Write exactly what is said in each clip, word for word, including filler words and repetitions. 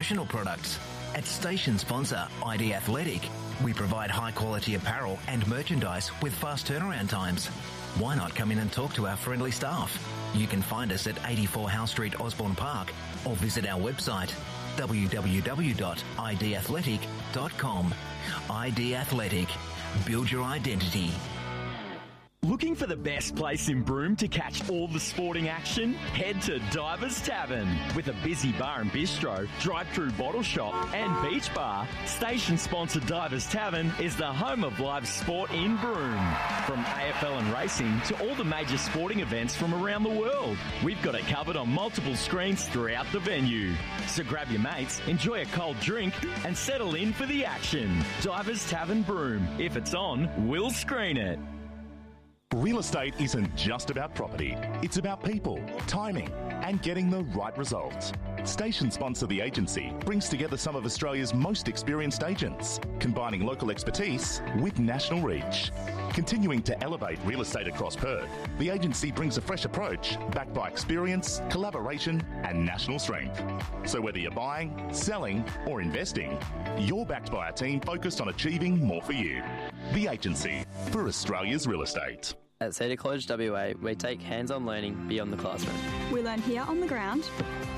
promotional products. At station sponsor I D Athletic, we provide high-quality apparel and merchandise with fast turnaround times. Why not come in and talk to our friendly staff? You can find us at eighty-four Howe Street, Osborne Park, or visit our website w w w dot i d athletic dot com. I D Athletic. Build your identity. Looking for the best place in Broome to catch all the sporting action? Head to Divers Tavern. With a busy bar and bistro, drive-through bottle shop and beach bar, station sponsor Divers Tavern is the home of live sport in Broome. From A F L and racing to all the major sporting events from around the world, we've got it covered on multiple screens throughout the venue. So grab your mates, enjoy a cold drink and settle in for the action. Divers Tavern Broome. If it's on, we'll screen it. Real estate isn't just about property. It's about people, timing, and getting the right results. Station sponsor The Agency brings together some of Australia's most experienced agents, combining local expertise with national reach. Continuing to elevate real estate across Perth, The Agency brings a fresh approach backed by experience, collaboration, and national strength. So whether you're buying, selling, or investing, you're backed by a team focused on achieving more for you. The Agency, for Australia's real estate. At Cedar College W A, we take hands-on learning beyond the classroom. We learn here on the ground,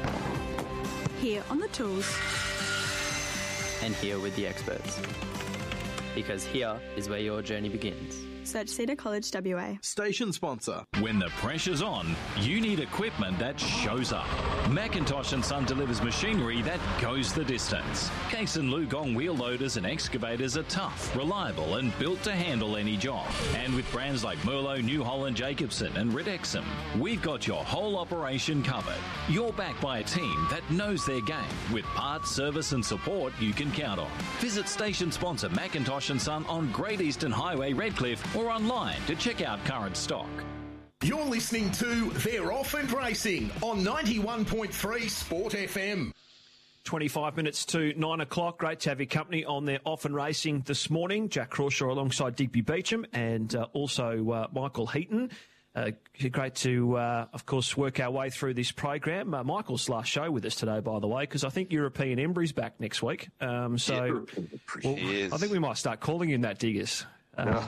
here on the tools, and here with the experts. Because here is where your journey begins. Search Cedar College W A. Station sponsor. When the pressure's on, you need equipment that shows up. Macintosh and Son delivers machinery that goes the distance. Case and Lugong wheel loaders and excavators are tough, reliable and built to handle any job. And with brands like Merlo, New Holland, Jacobson and Ridexum, we've got your whole operation covered. You're backed by a team that knows their game with parts, service and support you can count on. Visit station sponsor Macintosh and Son on Great Eastern Highway, Redcliffe, or online to check out current stock. You're listening to They're Off and Racing on ninety-one point three Sport F M. twenty-five minutes to nine o'clock. Great to have your company on They're Off and Racing this morning. Jack Crawshaw alongside Digby Beecham and uh, also uh, Michael Heaton. Uh, great to, uh, of course, work our way through this program. Uh, Michael's last show with us today, by the way, because I think European Embry's back next week. Um, so well, I think we might start calling him that, Diggers. Uh,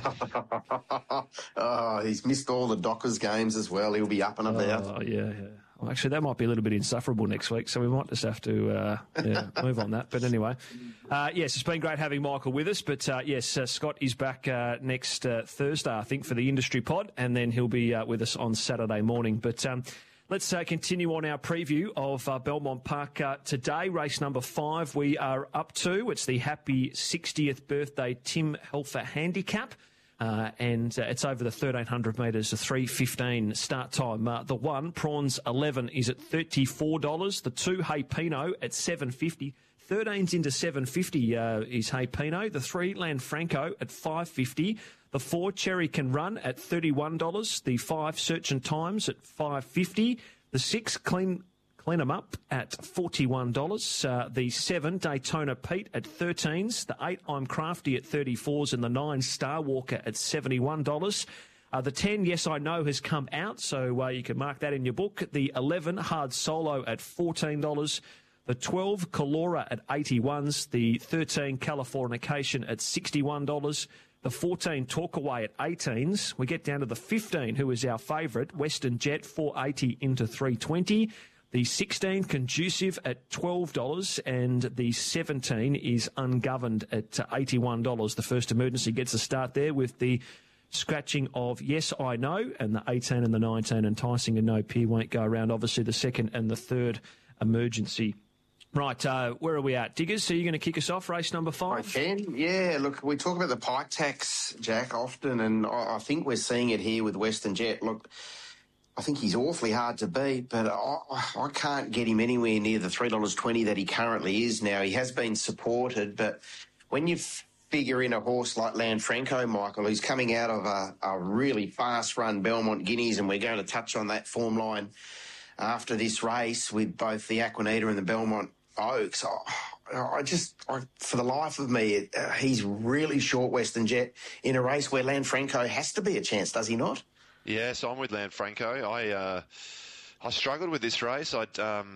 oh, he's missed all the Dockers games as well. He'll be up and about. Oh, yeah, yeah. Well, actually, that might be a little bit insufferable next week, so we might just have to uh, yeah, move on that. But anyway, uh, yes, it's been great having Michael with us. But, uh, yes, uh, Scott is back uh, next uh, Thursday, I think, for the Industry Pod, and then he'll be uh, with us on Saturday morning. But um, let's uh, continue on our preview of uh, Belmont Park uh, today. Race number five we are up to. It's the happy sixtieth birthday Tim Helfer Handicap. Uh, and uh, it's over the thirteen hundred metres, a three fifteen start time. Uh, the one, Prawns eleven, is at thirty-four dollars. The two, Hey Pino, at seven fifty. thirteens into seven fifty uh, is Hey Pino. The three, Lanfranco, at five fifty. The four, Cherry Can Run, at thirty-one dollars. The five, Search and Times, at five fifty. The six, Clean Clean 'em Up, at forty-one dollars. Uh, the seven, Daytona Pete, at thirteens. The eight, I'm Crafty, at thirty-fours. And the nine, Star Walker, at seventy-one dollars. Uh, the ten, Yes I Know, has come out, so uh, you can mark that in your book. The eleven, Hard Solo, at fourteen dollars. The twelve, Calora, at eighty-ones. The thirteen, Californication, at sixty-one dollars. The fourteen, Talk Away, at eighteens. We get down to the fifteen, who is our favourite, Western Jet, four eighty into three twenty. The sixteen, Conducive, at twelve dollars, and the seventeen is Ungoverned at eighty-one dollars. The First Emergency gets a start there with the scratching of Yes I Know, and the eighteen and the nineteen, Enticing and No Peer won't go around. Obviously, the second and the third Emergency. Right, uh, where are we at? Diggers, so you're going to kick us off, race number five? I can, yeah. Look, we talk about the pike tax, Jack, often, and I, I think we're seeing it here with Western Jet. Look, I think he's awfully hard to beat, but I, I can't get him anywhere near the three dollars twenty that he currently is now. He has been supported, but when you figure in a horse like Lanfranco, Michael, who's coming out of a, a really fast-run Belmont Guineas, and we're going to touch on that form line after this race with both the Aquanita and the Belmont Oaks, I, I just, I, for the life of me, uh, he's really short Western Jet in a race where Lanfranco has to be a chance, does he not? Yes, I'm with Lanfranco. I uh, I struggled with this race. I um,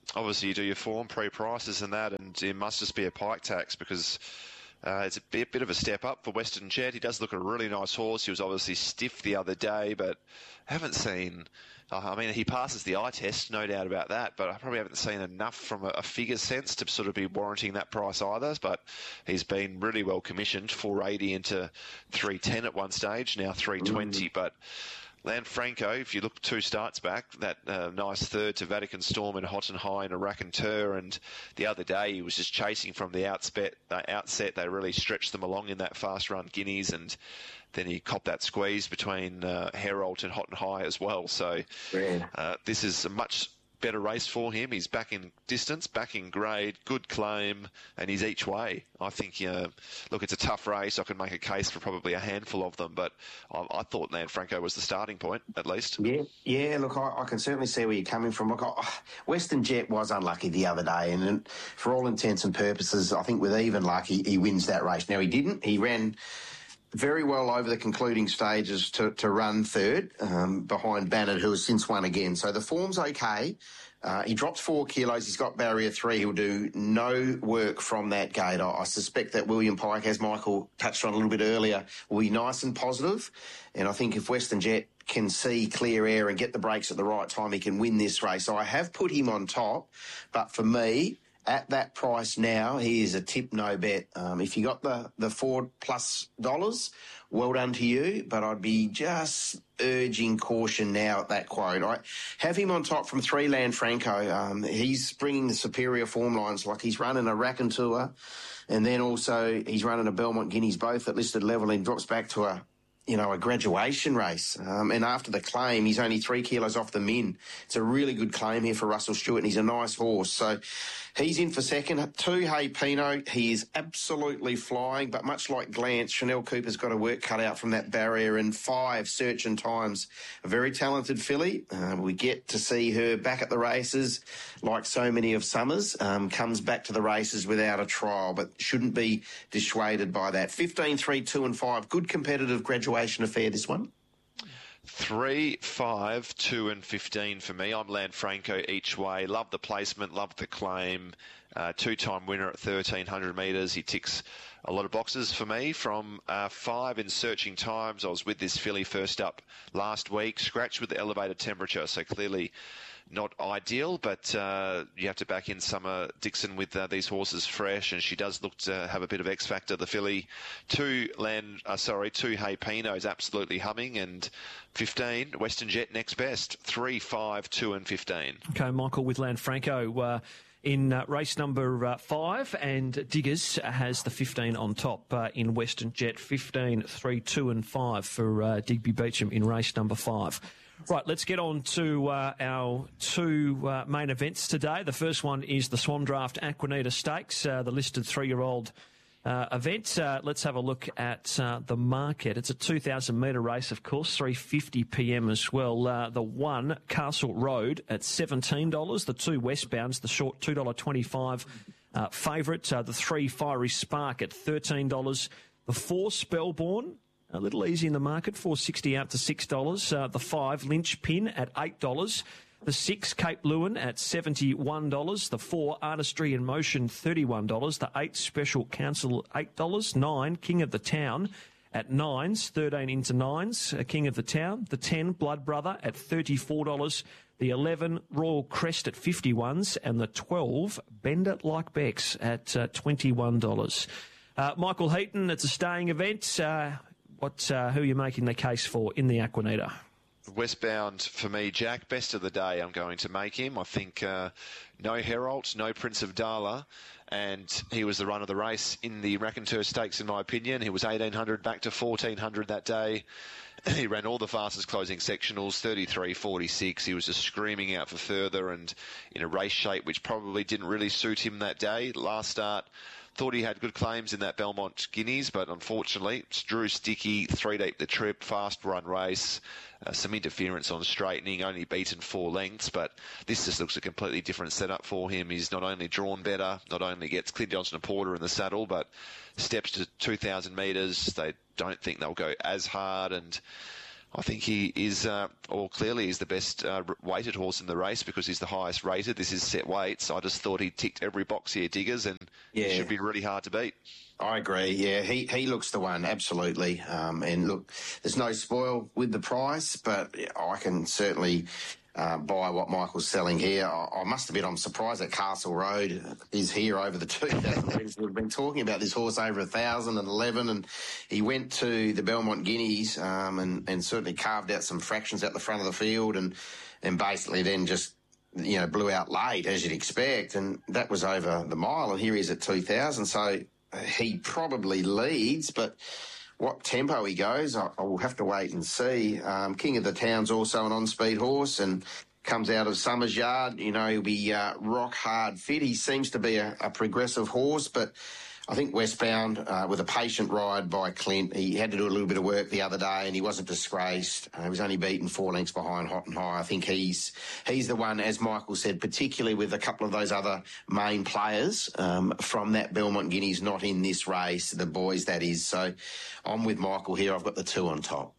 obviously you do your form pre-prices and that, and it must just be a pike tax because uh, it's a bit, bit of a step up for Western Jet. He does look a really nice horse. He was obviously stiff the other day, but haven't seen... I mean, he passes the eye test, no doubt about that, but I probably haven't seen enough from a, a figure sense to sort of be warranting that price either. But he's been really well commissioned, four eighty into three ten at one stage, now three twenty. Mm. But Lanfranco, if you look two starts back, that uh, nice third to Vatican Storm and Hot and High and a Raconteur, and the other day he was just chasing from the outset. The outset, they really stretched them along in that fast run Guineas, and then he copped that squeeze between uh, Herald and Hot and High as well. So uh, this is a much better race for him. He's back in distance, back in grade, good claim, and he's each way. I think, uh, look, it's a tough race. I can make a case for probably a handful of them, but I, I thought Lanfranco was the starting point, at least. Yeah, yeah. Look, I, I can certainly see where you're coming from. Look, I, Western Jet was unlucky the other day, and, and for all intents and purposes, I think with even luck, he, he wins that race. Now, he didn't. He ran very well over the concluding stages to, to run third um, behind Bannett, who has since won again. So the form's okay. Uh, he dropped four kilos. He's got barrier three. He'll do no work from that gate. I, I suspect that William Pike, as Michael touched on a little bit earlier, will be nice and positive. And I think if Western Jet can see clear air and get the brakes at the right time, he can win this race. So I have put him on top, but for me, at that price now, he is a tip no bet. Um, if you got the, the four plus dollars, well done to you, but I'd be just urging caution now at that quote. I have him on top from three Lanfranco. Um, he's bringing the superior form lines, like he's running a Raconteur, and then also he's running a Belmont Guineas, both at listed level, and drops back to a you know, a graduation race. Um, and after the claim, he's only three kilos off the min. It's a really good claim here for Russell Stewart, and he's a nice horse. So he's in for second. Two, Hey Pino, he is absolutely flying, but much like Glance, Chanel Cooper's got a work cut out from that barrier. And five, Search and Times, a very talented filly. Uh, we get to see her back at the races, like so many of Summers, um, comes back to the races without a trial, but shouldn't be dissuaded by that. fifteen, three, two and five, good competitive graduation affair, this one. Three, five, two and fifteen for me. I'm Lanfranco each way. Love the placement, love the claim. Uh, two-time winner at thirteen hundred metres. He ticks a lot of boxes for me. From uh, five in Searching Times, I was with this filly first up last week. Scratched with the elevated temperature, so clearly not ideal, but uh, you have to back in Summer Dixon with uh, these horses fresh, and she does look to have a bit of X factor. The filly, two land, uh, sorry, two Hey Pino is absolutely humming, and fifteen Western Jet next best. Three, five, two, and fifteen. Okay, Michael with Lanfranco uh, in uh, race number uh, five, and Diggers has the fifteen on top uh, in Western Jet. fifteen, three, two, and five for uh, Digby Beecham in race number five. Right, let's get on to uh, our two uh, main events today. The first one is the Swan Draft Aquanita Stakes, uh, the listed three-year-old uh, event. Uh, let's have a look at uh, the market. It's a two thousand metre race, of course, three fifty p m as well. Uh, the one, Castle Road, at seventeen dollars. The two westbounds, the short two dollars twenty-five uh, favourite. Uh, the three, Fiery Spark, at thirteen dollars. The four, Spellborn, a little easy in the market, four sixty out to six dollars. Uh, the five, Lynchpin, at eight dollars. The six, Cape Lewin, at seventy-one dollars. The four, Artistry in Motion, thirty-one dollars. The eight, Special Council, eight dollars. Nine, King of the Town, at nines. thirteen into nines, uh, King of the Town. The ten, Blood Brother, at thirty-four dollars. The eleven, Royal Crest, at fifty-ones. And the twelve, Bend It Like Bex, at uh, twenty-one dollars. Uh, Michael Heaton, it's a staying event. Uh, What, uh, who are you making the case for in the Aquanita? Westbound for me, Jack. Best of the day, I'm going to make him. I think uh, no Herald, no Prince of Darla, and he was the run of the race in the Raconteur Stakes, in my opinion. He was eighteen hundred back to fourteen hundred that day. He ran all the fastest closing sectionals, thirty-three forty-six. He was just screaming out for further, and in a race shape which probably didn't really suit him that day. Last start, thought he had good claims in that Belmont Guineas, but unfortunately, Drew Sticky, three deep the trip, fast run race, uh, some interference on straightening, only beaten four lengths, but this just looks a completely different setup for him. He's not only drawn better, not only gets Clint Johnson and Porter in the saddle, but steps to two thousand metres. They don't think they'll go as hard, and I think he is, uh, or clearly is the best uh, weighted horse in the race because he's the highest rated. This is set weights. I just thought he ticked every box here, Diggers, and yeah. It should be really hard to beat. I agree. Yeah, he, he looks the one, absolutely. Um, and look, there's no spoil with the price, but I can certainly uh, buy what Michael's selling here. I, I must admit, I'm surprised that Castle Road is here over the two thousand. We've been talking about this horse over a thousand and eleven, and he went to the Belmont Guineas um, and, and certainly carved out some fractions at the front of the field, and and basically then just, you know, blew out late, as you'd expect, and that was over the mile, and here he is at two thousand. So he probably leads, but what tempo he goes, I, I will have to wait and see. Um, King of the Town's also an on-speed horse and comes out of Summers Yard. You know, he'll be uh, rock hard fit. He seems to be a, a progressive horse, but I think Westbound, uh, with a patient ride by Clint, he had to do a little bit of work the other day and he wasn't disgraced. Uh, he was only beaten four lengths behind Hot and High. I think he's he's the one, as Michael said, particularly with a couple of those other main players um, from that Belmont Guineas not in this race, the boys that is. So I'm with Michael here. I've got the two on top.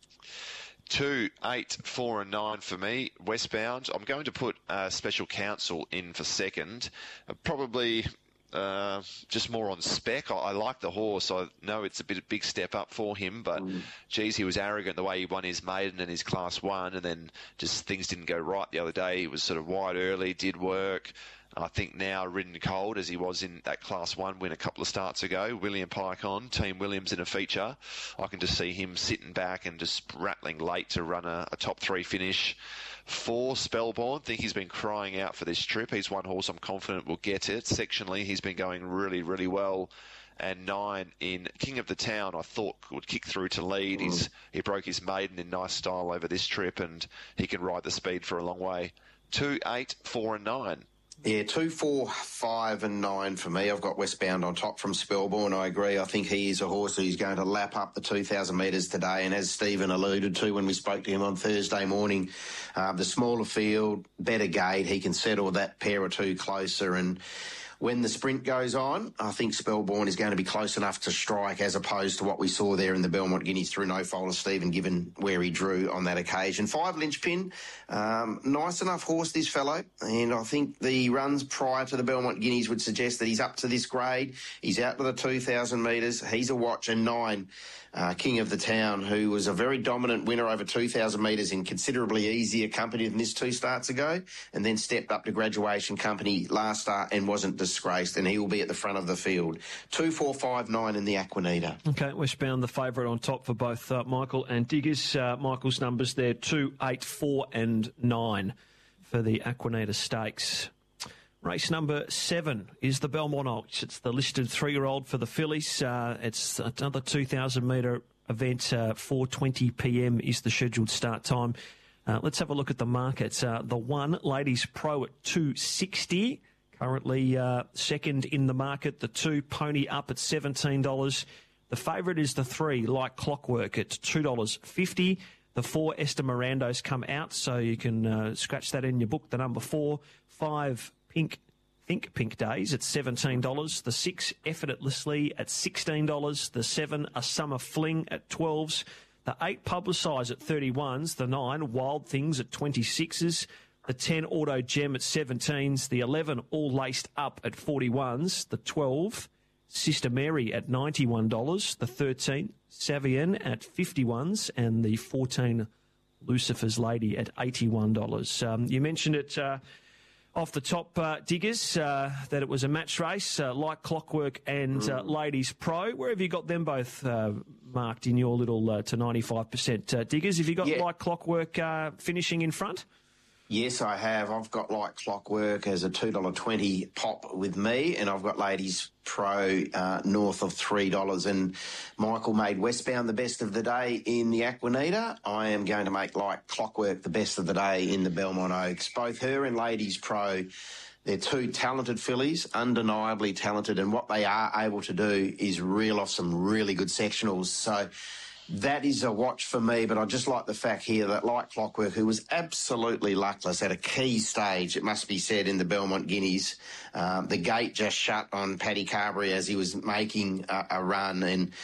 Two, eight, four and nine for me. Westbound. I'm going to put uh, Special Counsel in for second. Uh, probably... Uh, just more on spec. I, I like the horse. I know it's a bit a big step up for him, but mm. geez, he was arrogant the way he won his maiden and his class one, and then just things didn't go right the other day. He was sort of wide early, did work. I think now ridden cold as he was in that class one win a couple of starts ago. William Pike on, Team Williams in a feature. I can just see him sitting back and just rattling late to run a, a top three finish. Four, Spellborn. Think he's been crying out for this trip. He's one horse I'm confident will get it. Sectionally, he's been going really, really well. And nine in King of the Town, I thought would kick through to lead. Mm. He's he broke his maiden in nice style over this trip, and he can ride the speed for a long way. Two, eight, four, and nine. Yeah, two, four, five and nine for me. I've got Westbound on top from Spellborn. I agree. I think he is a horse who's going to lap up the two thousand metres today. And as Stephen alluded to when we spoke to him on Thursday morning, uh, the smaller field, better gate, he can settle that pair or two closer. And when the sprint goes on, I think Spellborn is going to be close enough to strike as opposed to what we saw there in the Belmont Guineas through no fault of Stephen, given where he drew on that occasion. Five, Linchpin. Um, nice enough horse, this fellow. And I think the runs prior to the Belmont Guineas would suggest that he's up to this grade. He's out to the two thousand metres. He's a watch. And nine, uh, King of the Town, who was a very dominant winner over two thousand metres in considerably easier company than this two starts ago, and then stepped up to graduation company last start and wasn't disgraced, and he will be at the front of the field. Two, four, five, nine in the Aquanita. Okay, Westbound, the favourite on top for both uh, Michael and Diggers. Uh, Michael's numbers there, two, eight, four and nine for the Aquanita Stakes. Race number seven is the Belmont Oaks. It's the listed three-year-old for the fillies. Uh, it's another two thousand metre event. Uh, four twenty p m is the scheduled start time. Uh, let's have a look at the markets. Uh, the one, Ladies Pro at two sixty. Currently uh, second in the market. The two, Pony Up at seventeen dollars. The favourite is the three, Like Clockwork, at two dollars fifty. The four, Esther Mirando's come out, so you can uh, scratch that in your book. The number four, five, Pink Think Pink Days at seventeen dollars. The six, Effortlessly at sixteen dollars. The seven, A Summer Fling at twelve dollars. The eight, Publicise at thirty-ones. The nine, Wild Things at twenty-sixes. The ten, Auto Gem at seventeens. The eleven, All Laced Up at forty-ones. The twelve, Sister Mary at ninety-one dollars. The thirteen, Savian at fifty-ones. And the fourteen, Lucifer's Lady at eighty-one dollars. Um, you mentioned it uh, off the top, uh, Diggers, uh, that it was a match race, uh, Like Clockwork and uh, Ladies Pro. Where have you got them both uh, marked in your little uh, to ninety-five percent? Uh, Diggers, have you got yeah. Like Clockwork uh, finishing in front? Yes, I have. I've got Like Clockwork as a two dollars twenty pop with me, and I've got Ladies Pro uh, north of three dollars. And Michael made Westbound the best of the day in the Aquanita. I am going to make Like Clockwork the best of the day in the Belmont Oaks. Both her and Ladies Pro, they're two talented fillies, undeniably talented, and what they are able to do is reel off some really good sectionals. So that is a watch for me, but I just like the fact here that Like Clockwork, who was absolutely luckless at a key stage, it must be said, in the Belmont Guineas, um, the gate just shut on Paddy Carberry as he was making a, a run, and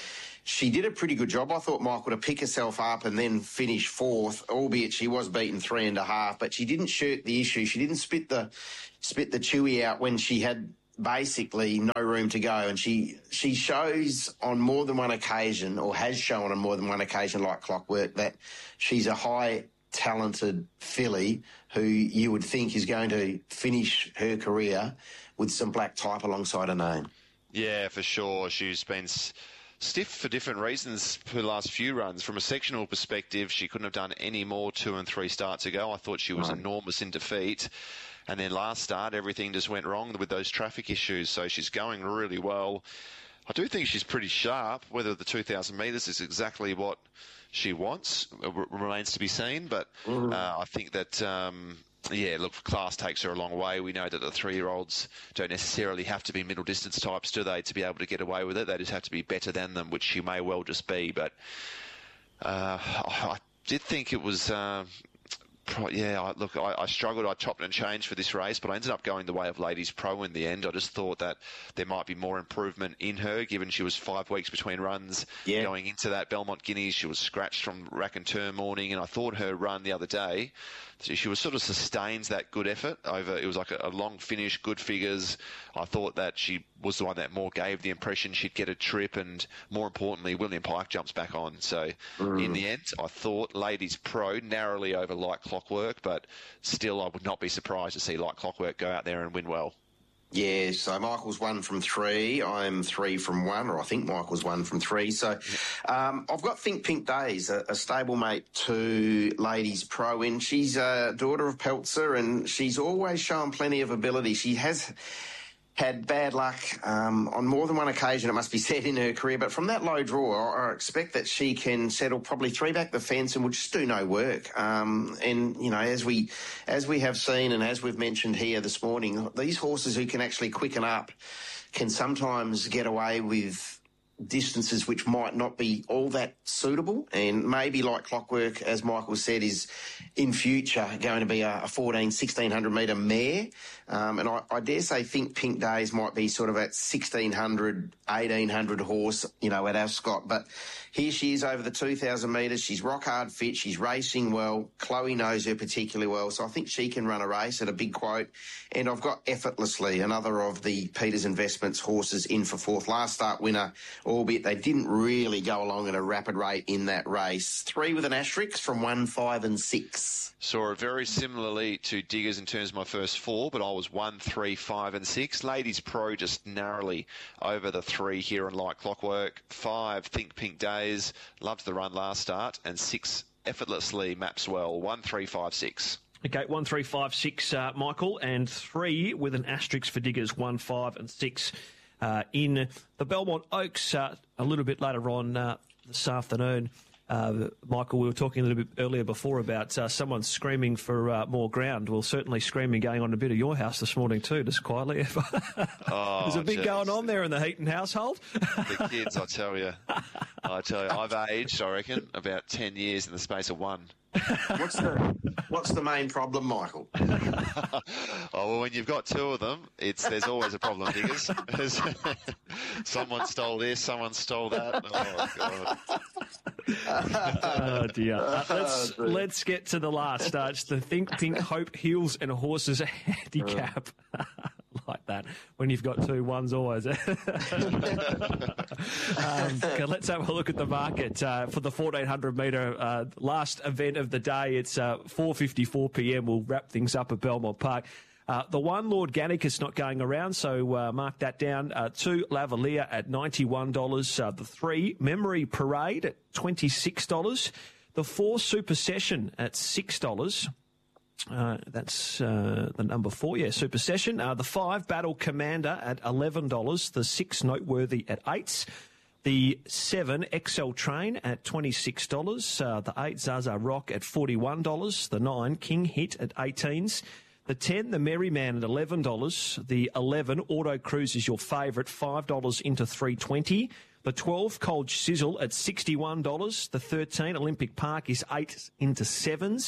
she did a pretty good job, I thought, Michael, to pick herself up and then finish fourth, albeit she was beaten three and a half, but she didn't shirk the issue. She didn't spit the spit the chewy out when she had basically no room to go. And she she shows on more than one occasion, or has shown on more than one occasion, like clockwork, that she's a high talented filly who you would think is going to finish her career with some black type alongside her name. Yeah, for sure. She's been s- stiff for different reasons for the last few runs. From a sectional perspective, she couldn't have done any more two and three starts ago. I thought she was right. enormous in defeat. And then last start, everything just went wrong with those traffic issues. So she's going really well. I do think she's pretty sharp. Whether the two thousand metres is exactly what she wants r- remains to be seen. But mm-hmm. uh, I think that, um, yeah, look, class takes her a long way. We know that the three-year-olds don't necessarily have to be middle distance types, do they, to be able to get away with it? They just have to be better than them, which she may well just be. But uh, I did think it was... Uh, Yeah, I, look, I, I struggled. I chopped and changed for this race, but I ended up going the way of Ladies Pro in the end. I just thought that there might be more improvement in her, given she was five weeks between runs yeah. going into that Belmont Guineas. She was scratched from rack and turn morning, and I thought her run the other day, she was sort of sustains that good effort over. It was like a, a long finish, good figures. I thought that she was the one that more gave the impression she'd get a trip, and more importantly, William Pike jumps back on. So mm. in the end, I thought Ladies Pro narrowly over Like Clockwork, but still I would not be surprised to see Like Clockwork go out there and win well. Yeah, so Michael's one from three. I'm three from one, or I think Michael's one from three. So um, I've got Think Pink Days, a, a stablemate to Ladies Pro, and she's a daughter of Peltzer, and she's always shown plenty of ability. She has had bad luck um, on more than one occasion, it must be said, in her career. But from that low draw, I expect that she can settle probably three back the fence and will just do no work. Um, and, you know, as we as we have seen and as we've mentioned here this morning, these horses who can actually quicken up can sometimes get away with distances which might not be all that suitable, and maybe Like Clockwork, as Michael said, is in future going to be a, a fourteen, sixteen hundred metre mare. Um, and I, I dare say Think Pink Days might be sort of at sixteen hundred, eighteen hundred horse, you know, at Ascot. But here she is over the two thousand metres. She's rock hard fit. She's racing well. Chloe knows her particularly well. So I think she can run a race at a big quote. And I've got Effortlessly, another of the Peters Investments horses, in for fourth. Last start winner, albeit they didn't really go along at a rapid rate in that race. Three with an asterisk from one, five and six. Saw it very similarly to Diggers in terms of my first four, but I was one, three, five and six. Ladies Pro just narrowly over the three here on Like Clockwork. Five, Think Pink Days, loves the run last start, and six, Effortlessly, maps well. One, three, five, six. Okay, one, three, five, six, uh, Michael, and three with an asterisk for Diggers, one, five and six. Uh, in the Belmont Oaks uh, a little bit later on uh, this afternoon. Uh, Michael, we were talking a little bit earlier before about uh, someone screaming for uh, more ground. Well, certainly screaming going on a bit of your house this morning too, just quietly. Oh, there's a bit geez. going on there in the Heaton household. The kids, I tell you. I tell you, I've aged, I reckon, about ten years in the space of one. What's the What's the main problem, Michael? Oh, well, when you've got two of them, it's there's always a problem, Diggers. Someone stole this, someone stole that. Oh, God. Oh, dear. Uh, let's, let's get to the last. Uh, it's the Think Pink Hope Heels and Horses handicap. Like that when you've got two ones always. um, okay, let's have a look at the market uh, for the fourteen hundred metre uh, last event of the day. It's uh, four fifty-four p.m. We'll wrap things up at Belmont Park. Uh, the one, Lord Gannicus, not going around, so uh, mark that down. Uh, two, Lavalier at ninety-one dollars. Uh, the three, Memory Parade at twenty-six dollars. The four, Super Session at six dollars. Uh, that's uh, the number four, yeah, Super Session. Uh, the five, Battle Commander at eleven dollars. The six, Noteworthy at eight. The seven, Excel Train at twenty-six dollars. Uh, the eight, Zaza Rock at forty-one dollars. The nine, King Hit at eighteens. The ten, the Merryman at eleven dollars. The eleven, Auto Cruise is your favourite, five dollars into three twenty. The twelve, Cold Sizzle at sixty-one dollars. The thirteen, Olympic Park is eight into sevens.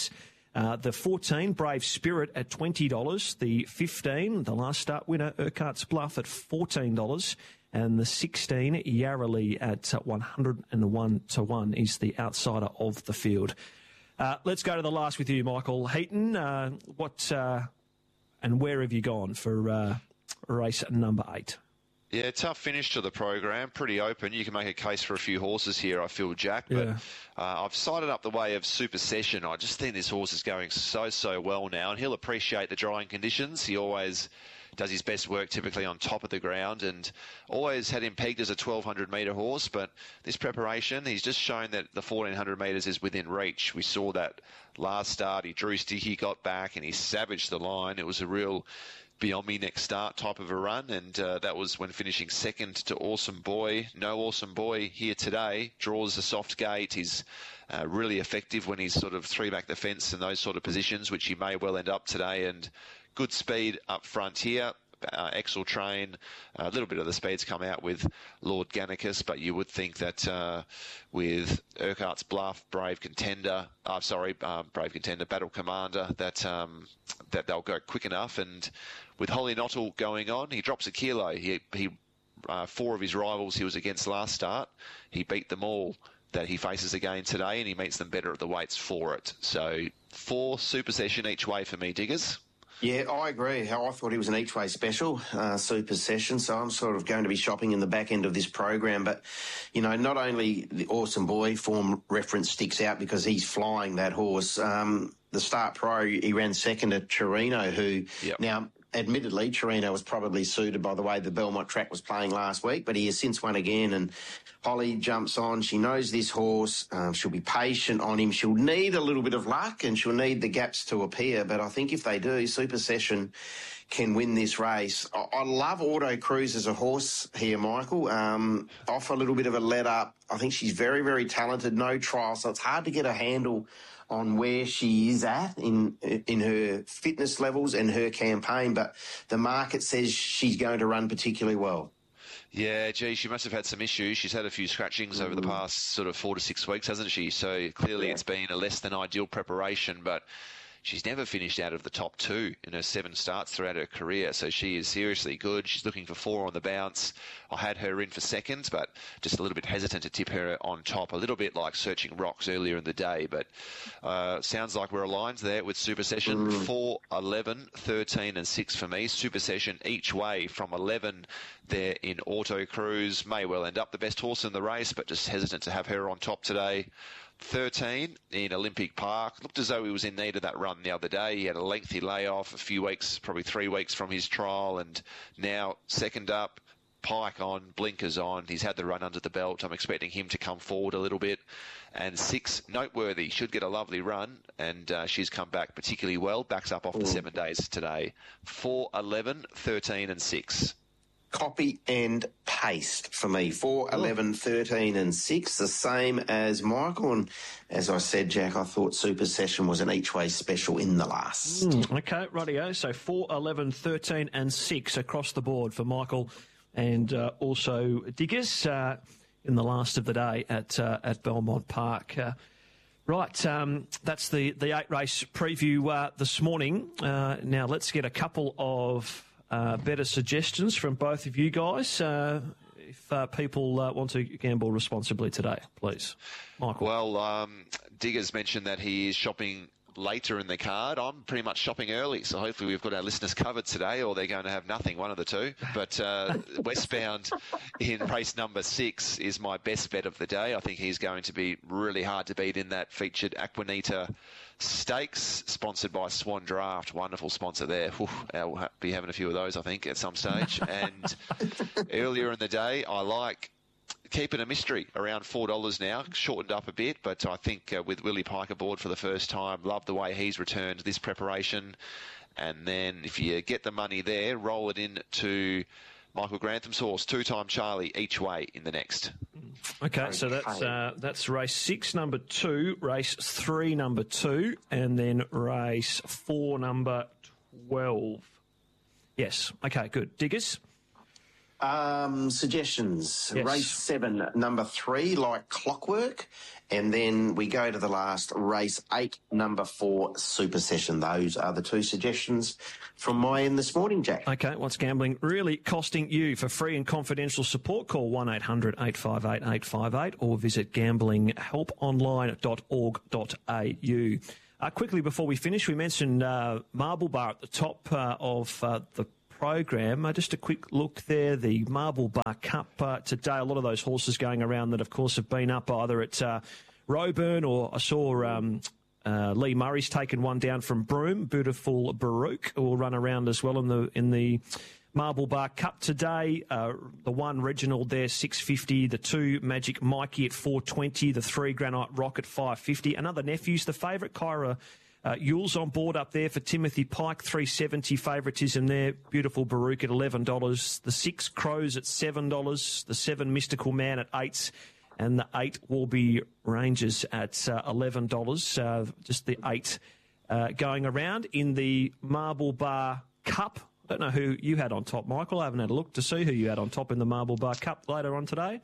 Uh, the fourteen, Brave Spirit at twenty dollars. The fifteen, the last start winner, Urquhart's Bluff at fourteen dollars. And the sixteen, Yarrowlee at one hundred one to one is the outsider of the field. Uh, let's go to the last with you, Michael Heaton. Uh, what uh, and where have you gone for uh, race number eight? Yeah, tough finish to the program. Pretty open. You can make a case for a few horses here, I feel, Jack. But Yeah. uh, I've sided up the way of Super Session. I just think this horse is going so, so well now, and he'll appreciate the drying conditions. He always does his best work typically on top of the ground, and always had him pegged as a twelve hundred metre horse. But this preparation, he's just shown that the fourteen hundred metres is within reach. We saw that last start. He drew sticky, got back, and he savaged the line. It was a real beyond me next start type of a run, and uh, that was when finishing second to Awesome Boy. No Awesome Boy here today. Draws a soft gate. He's uh, really effective when he's sort of three back the fence in those sort of positions, which he may well end up today. And good speed up front here. Uh, Excel Train, a little bit of the speeds come out with Lord Gannicus, but you would think that uh, with Urquhart's Bluff, Brave Contender, uh, sorry, um, Brave Contender, Battle Commander, that um, that they'll go quick enough. And with Holly Knottle going on, he drops a kilo. He, he uh, four of his rivals he was against last start, he beat them all that he faces again today, and he meets them better at the weights for it. So four Super Session each way for me, Diggers. Yeah, I agree. I thought he was an each-way special, uh, Super Session, so I'm sort of going to be shopping in the back end of this program. But, you know, not only the Awesome Boy form reference sticks out because he's flying that horse. Um, the Start Pro, he ran second at Torino, who Yep. now... Admittedly, Torino was probably suited by the way the Belmont track was playing last week, but he has since won again, and Holly jumps on. She knows this horse. Um, she'll be patient on him. She'll need a little bit of luck, and she'll need the gaps to appear, but I think if they do, Super Session can win this race. I, I love Auto Cruise as a horse here, Michael. Um, off a little bit of a let up. I think she's very, very talented, no trial, so it's hard to get a handle on where she is at in in her fitness levels and her campaign, but the market says she's going to run particularly well. Yeah, gee, she must have had some issues. She's had a few scratchings mm. over the past sort of four to six weeks, hasn't she? So clearly yeah. it's been a less than ideal preparation, but she's never finished out of the top two in her seven starts throughout her career, so she is seriously good. She's looking for four on the bounce. I had her in for seconds, but just a little bit hesitant to tip her on top, a little bit like Searching Rocks earlier in the day. But uh, sounds like we're aligned there with Super Session. Mm. four, eleven, thirteen and six for me. Super Session each way from eleven there in Auto Cruise. May well end up the best horse in the race, but just hesitant to have her on top today. thirteen in Olympic Park. Looked as though he was in need of that run the other day. He had a lengthy layoff, a few weeks, probably three weeks from his trial, and now second up, Pike on, blinkers on. He's had the run under the belt. I'm expecting him to come forward a little bit. And six, Noteworthy, should get a lovely run, and uh, she's come back particularly well. Backs up off the seven days today. four, eleven, thirteen and six. Copy and paste for me. four, eleven, thirteen and six, the same as Michael. And as I said, Jack, I thought Super Session was an each-way special in the last. Mm, okay, rightio. So four, eleven, thirteen and six across the board for Michael and uh, also Diggers uh, in the last of the day at uh, at Belmont Park. Uh, Right, um, that's the, the eight-race preview uh, this morning. Uh, now let's get a couple of Uh, better suggestions from both of you guys uh, if uh, people uh, want to gamble responsibly today, please. Michael. Well, um, Diggers mentioned that he is shopping later in the card. I'm pretty much shopping early, so hopefully we've got our listeners covered today, or they're going to have nothing, one of the two. But uh, Westbound in race number six is my best bet of the day. I think he's going to be really hard to beat in that featured Aquanita Stakes, sponsored by Swan Draft. Wonderful sponsor there. Whew, we'll be having a few of those, I think, at some stage. And earlier in the day, I like keeping a mystery around four dollars now, shortened up a bit, but I think uh, with Willie Pike aboard for the first time, love the way he's returned this preparation. And then if you get the money there, roll it in to Michael Grantham's horse, two-time Charlie, each way in the next. Okay, okay. so that's uh, that's race six, number two, race three, number two, and then race four, number twelve. Yes, okay, good. Diggers? Um, suggestions. Yes. Race seven, number three, Like Clockwork. And then we go to the last, race eight, number four, Super Session. Those are the two suggestions from my end this morning, Jack. Okay, what's gambling really costing you? For free and confidential support, call one eight hundred eight five eight eight five eight or visit gambling help online dot org dot a u. Uh, quickly before we finish, we mentioned uh, Marble Bar at the top uh, of uh, the program. Uh, just a quick look there, the Marble Bar Cup uh, today. A lot of those horses going around that, of course, have been up either at uh, Roeburn or I saw um, uh, Lee Murray's taken one down from Broome. Beautiful Baruch will run around as well in the in the Marble Bar Cup today. Uh, the one Reginald there, six fifty. The two Magic Mikey at four twenty. The three Granite Rock at five fifty. Another Nephew's the favourite, Kyra Uh, Yule's on board up there for Timothy Pike, three seventy favouritism there. Beautiful Baruch at eleven dollars. The six Crows at seven dollars. The seven Mystical Man at eight. And the eight Warby Rangers at uh, eleven dollars. Uh, just the eight uh, going around in the Marble Bar Cup. I don't know who you had on top, Michael. I haven't had a look to see who you had on top in the Marble Bar Cup later on today.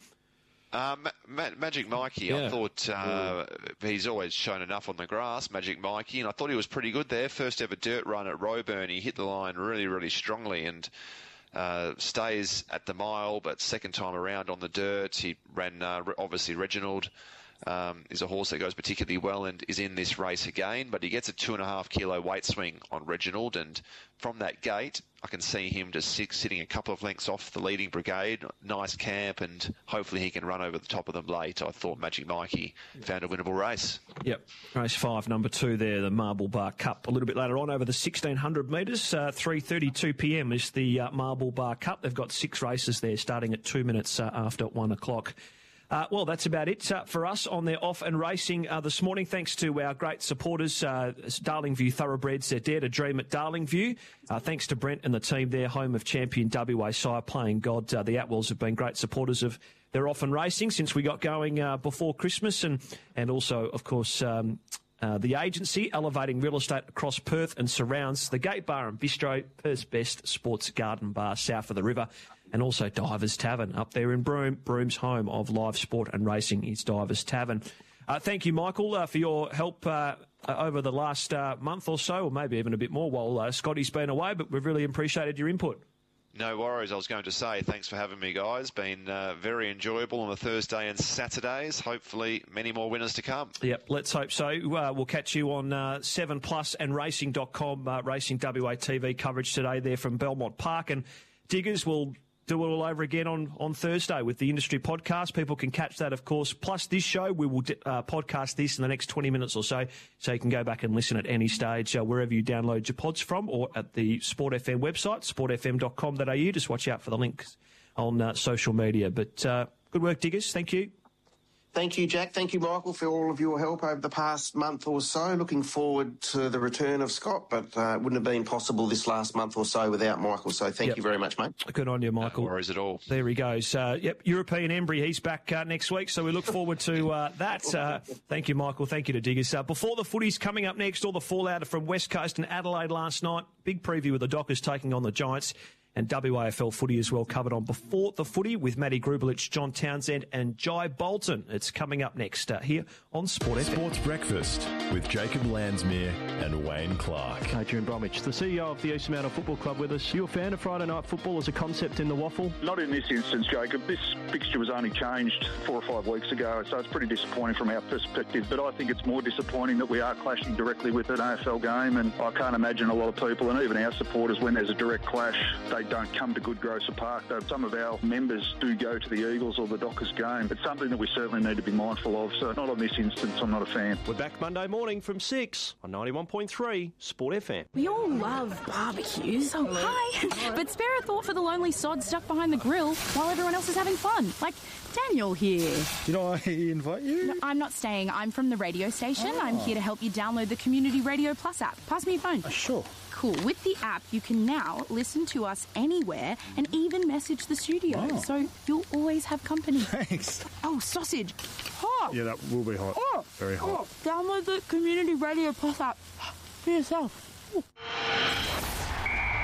Um, Ma- Magic Mikey, Yeah. I thought uh, he's always shown enough on the grass, Magic Mikey, and I thought he was pretty good there. First ever dirt run at Roeburn, he hit the line really, really strongly and uh, stays at the mile, but second time around on the dirt, he ran, uh, obviously, Reginald. Um, is a horse that goes particularly well and is in this race again, but he gets a two and a half kilo weight swing on Reginald, and from that gate I can see him just six, sitting a couple of lengths off the leading brigade. Nice camp, and hopefully he can run over the top of them late. I thought Magic Mikey found a winnable race. Yep, race five, number two there, the Marble Bar Cup. A little bit later on over the sixteen hundred metres, uh, three thirty-two p m is the uh, Marble Bar Cup. They've got six races there starting at two minutes uh, after one o'clock. Uh, well, that's about it uh, for us on their off and racing uh, this morning. Thanks to our great supporters, uh, Darlingview Thoroughbreds, their Dare to Dream at Darlingview. Uh, thanks to Brent and the team there, home of champion W A Sire Playing God. Uh, the Atwells have been great supporters of their off and racing since we got going uh, before Christmas, and, and also, of course, um, uh, the agency elevating real estate across Perth and surrounds, the Gate Bar and Bistro, Perth's best sports garden bar south of the river. And also Divers Tavern up there in Broome. Broome's home of live sport and racing is Divers Tavern. Uh, thank you, Michael, uh, for your help uh, over the last uh, month or so, or maybe even a bit more while uh, Scotty's been away, but we've really appreciated your input. No worries. I was going to say thanks for having me, guys. Been uh, very enjoyable on the Thursday and Saturdays. Hopefully many more winners to come. Yep, let's hope so. Uh, we'll catch you on uh, seven plus and racing dot com, uh, Racing W A T V coverage today there from Belmont Park. And Diggers will do it all over again on, on Thursday with the industry podcast. People can catch that, of course. Plus this show, we will uh, podcast this in the next twenty minutes or so, so you can go back and listen at any stage, uh, wherever you download your pods from, or at the Sport F M website, sport f m dot com dot a u. Just watch out for the links on uh, social media. But uh, good work, Diggers. Thank you. Thank you, Jack. Thank you, Michael, for all of your help over the past month or so. Looking forward to the return of Scott, but uh, it wouldn't have been possible this last month or so without Michael. So thank Yep. you very much, mate. Good on you, Michael. No worries at all. There he goes. Uh, yep, European Embry, he's back uh, next week, so we look forward to uh, that. Uh, thank you, Michael. Thank you to Diggers. Uh, before the footy's coming up next, all the fallout from West Coast and Adelaide last night. Big preview of the Dockers taking on the Giants. And W A F L footy as well covered on Before the Footy with Matty Grubelich, John Townsend and Jai Bolton. It's coming up next uh, here on Sport F M. Sports Breakfast with Jacob Landsmere and Wayne Clark. Adrian Bromwich, the C E O of the East Manor Football Club with us. You a fan of Friday night football as a concept in the waffle? Not in this instance, Jacob. This fixture was only changed four or five weeks ago, so it's pretty disappointing from our perspective. But I think it's more disappointing that we are clashing directly with an A F L game, and I can't imagine a lot of people, and even our supporters, when there's a direct clash, they don't come to Good Grocer Park. Though some of our members do go to the Eagles or the Dockers game. It's something that we certainly need to be mindful of. So not on this instance, I'm not a fan. We're back Monday morning from six on ninety-one point three Sport F M. We all love barbecues. Oh, hi. But spare a thought for the lonely sod stuck behind the grill while everyone else is having fun. Like Daniel here. Did I invite you? No, I'm not staying. I'm from the radio station. Oh. I'm here to help you download the Community Radio Plus app. Pass me your phone. Uh, sure. Cool. With the app, you can now listen to us anywhere and even message the studio. Oh. So you'll always have company. Thanks. Oh, sausage. Hot. Yeah, that will be hot. Oh. Very hot. Oh. Download the Community Radio Plus app for yourself. Ooh.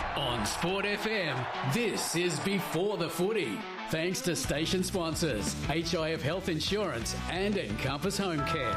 On Sport F M, this is Before the Footy. Thanks to station sponsors H I F Health Insurance and Encompass Home Care.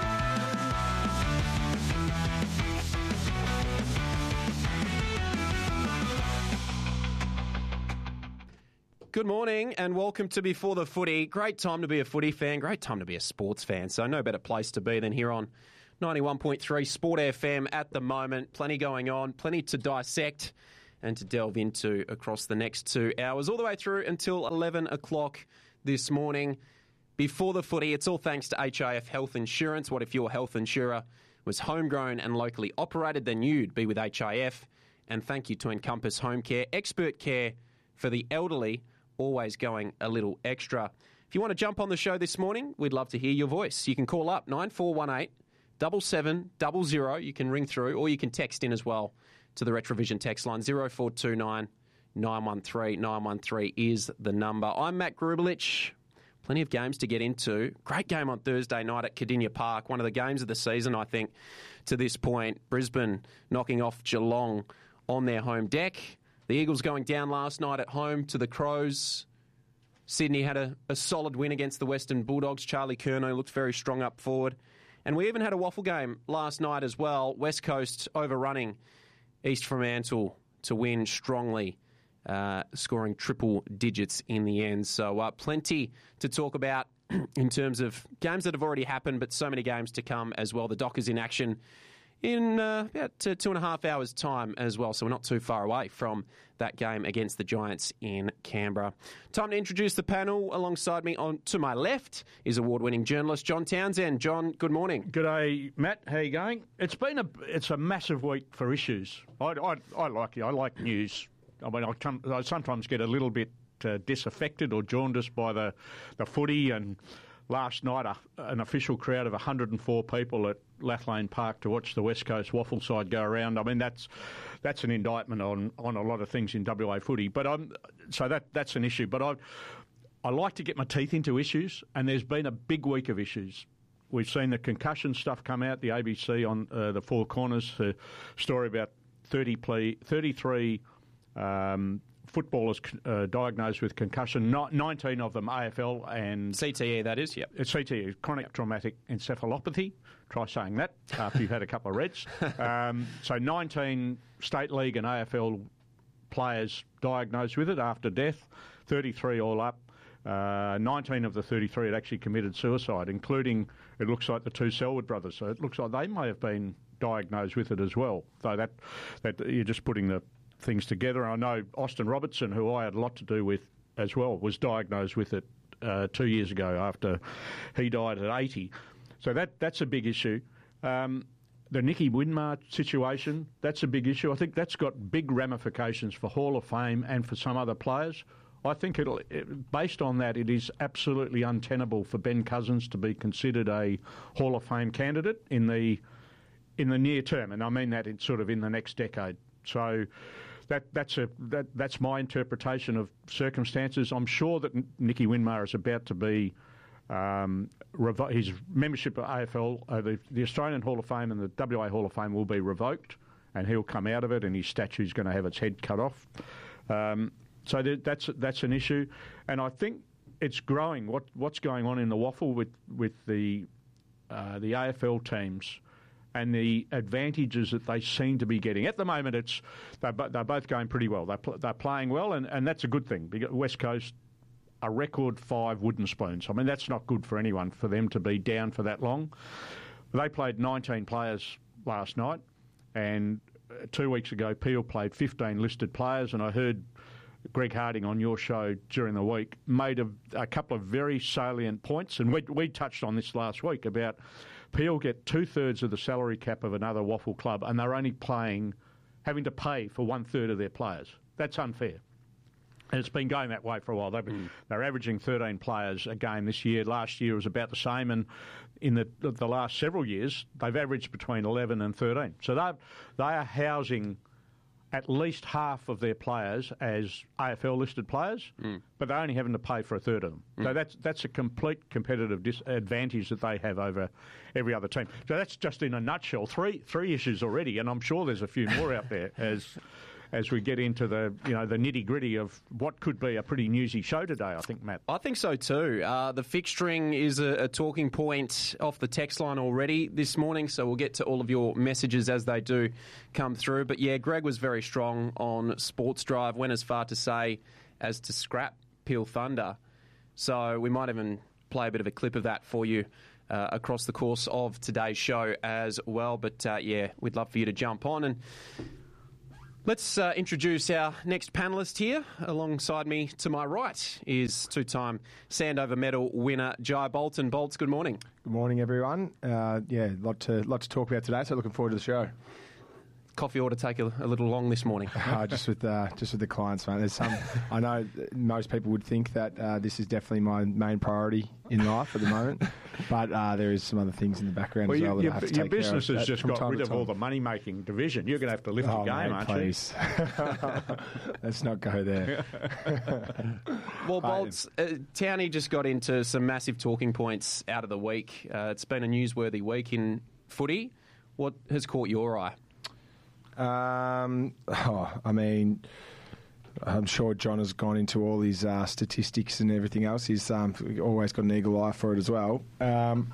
Good morning and welcome to Before the Footy. Great time to be a footy fan, great time to be a sports fan. So no better place to be than here on ninety-one point three Sport F M at the moment. Plenty going on, plenty to dissect and to delve into across the next two hours, all the way through until eleven o'clock this morning. Before the Footy, it's all thanks to H I F Health Insurance. What if your health insurer was homegrown and locally operated? Then you'd be with H I F. And thank you to Encompass Home Care, expert care for the elderly, always going a little extra. If you want to jump on the show this morning, we'd love to hear your voice. You can call up nine four one eight, seven seven zero zero. You can ring through or you can text in as well to the Retrovision text line. zero four two nine, nine one three, nine one three is the number. I'm Matt Grubelich. Plenty of games to get into. Great game on Thursday night at Cardinia Park. One of the games of the season, I think, to this point. Brisbane knocking off Geelong on their home deck. The Eagles going down last night at home to the Crows. Sydney had a, a solid win against the Western Bulldogs. Charlie Curnow looked very strong up forward. And we even had a waffle game last night as well. West Coast overrunning East Fremantle to win strongly, uh, scoring triple digits in the end. So uh, plenty to talk about in terms of games that have already happened, but so many games to come as well. The Dockers in action in uh, about uh, two and a half hours' time as well, so we're not too far away from that game against the Giants in Canberra. Time to introduce the panel. Alongside me on to my left is award-winning journalist John Townsend. John, good morning. G'day, Matt. How you going? It's been a it's a massive week for issues. I, I, I like it. I like news. I mean, I, come, I sometimes get a little bit uh, disaffected or jaundiced by the, the footy. And last night, a, an official crowd of one hundred four people at Lathlane Park to watch the West Coast waffle side go around. I mean, that's that's an indictment on, on a lot of things in W A footy. But I'm so that that's an issue. But I I like to get my teeth into issues, and there's been a big week of issues. We've seen the concussion stuff come out. The A B C on uh, the Four Corners, a story about thirty play, thirty-three um, footballers uh, diagnosed with concussion, no, nineteen of them A F L and... C T E, that is, yep. It's C T E, chronic yep. traumatic encephalopathy. Try saying that after you've had a couple of Reds. Um, so nineteen State League and A F L players diagnosed with it after death, thirty-three all up. Uh, nineteen of the thirty-three had actually committed suicide, including, it looks like, the two Selwood brothers. So it looks like they may have been diagnosed with it as well. So that, that you're just putting the things together. I know Austin Robertson, who I had a lot to do with as well, was diagnosed with it uh, two years ago after he died at eighty. So that that's a big issue. Um, the Nicky Winmar situation, that's a big issue. I think that's got big ramifications for Hall of Fame and for some other players. I think it'll, it, based on that, it is absolutely untenable for Ben Cousins to be considered a Hall of Fame candidate in the in the near term, and I mean that in sort of in the next decade. So that that's a that that's my interpretation of circumstances. I'm sure that Nicky Winmar is about to be um, revo- his membership at A F L, uh, the, the Australian Hall of Fame and the W A Hall of Fame will be revoked, and he'll come out of it, and his statue's going to have its head cut off. Um, so th- that's that's an issue, and I think it's growing. What what's going on in the waffle with with the uh, the A F L teams and the advantages that they seem to be getting. At the moment, it's they're, they're both going pretty well. They're, pl- they're playing well, and, and that's a good thing. Because West Coast, a record five wooden spoons. I mean, that's not good for anyone, for them to be down for that long. They played nineteen players last night, and two weeks ago, Peel played fifteen listed players, and I heard Greg Harding on your show during the week made a, a couple of very salient points, and we, we touched on this last week about Peel get two-thirds of the salary cap of another waffle club, and they're only playing, having to pay for one-third of their players. That's unfair. And it's been going that way for a while. They've, mm. They're averaging thirteen players a game this year. Last year was about the same, and in the the last several years, they've averaged between eleven and thirteen. So they they are housing at least half of their players as A F L-listed players, mm. but they're only having to pay for a third of them. Mm. So that's that's a complete competitive disadvantage that they have over every other team. So that's just in a nutshell three three issues already, and I'm sure there's a few more out there as as we get into the you know the nitty gritty of what could be a pretty newsy show today. I think, Matt. I think so too. Uh, the fixturing is a, a talking point off the text line already this morning, so we'll get to all of your messages as they do come through. But yeah, Greg was very strong on Sports Drive, went as far to say as to scrap Peel Thunder. So we might even play a bit of a clip of that for you uh, across the course of today's show as well. But uh, yeah, we'd love for you to jump on. And let's uh, introduce our next panellist here. Alongside me to my right is two-time Sandover Medal winner Jai Bolton. Bolts, good morning. Good morning, everyone. Uh, yeah, lot to lot to talk about today, so looking forward to the show. Coffee ought to take a, a little long this morning. uh, just with uh, just with the clients, mate. There's some. I know most people would think that uh, this is definitely my main priority in life at the moment, but uh, there is some other things in the background well, as you, well that your, I have to your take business care of. has just got rid of time. all the money-making division. You're going to have to lift oh, your game, mate, aren't please. you? Let's not go there. Well, Bolts, uh, Townie just got into some massive talking points out of the week. Uh, it's been a newsworthy week in footy. What has caught your eye? Um, oh, I mean, I'm sure John has gone into all his uh, statistics and everything else. He's um, always got an eagle eye for it as well. Um,